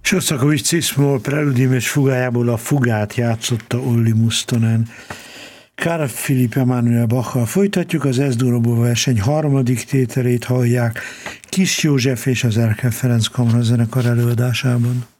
Sostakovics Ciss-moll preludium és fugájából a fugát játszotta Olli Mustonen. Carl Philipp Emanuel Bach-kal folytatjuk, az S-dur verseny harmadik tételét hallják Kis József és az Erkel Ferenc kamarazenekar előadásában.